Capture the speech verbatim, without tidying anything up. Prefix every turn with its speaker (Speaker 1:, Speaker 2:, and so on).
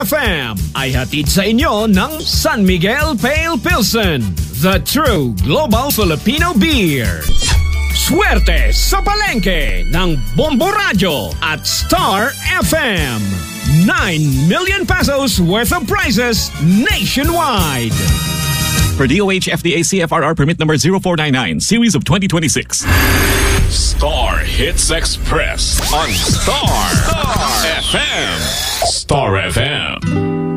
Speaker 1: F M ay hatid sa inyo ng San Miguel Pale Pilsen, the true global Filipino beer. Swerte sa palengke ng Bombo Radio at Star F M. nine million pesos worth of prizes nationwide.
Speaker 2: For D O H F D A C F R R permit number zero four nine nine, series of twenty twenty-six.
Speaker 3: Star Hits Express on Star, Star F M. Star F M.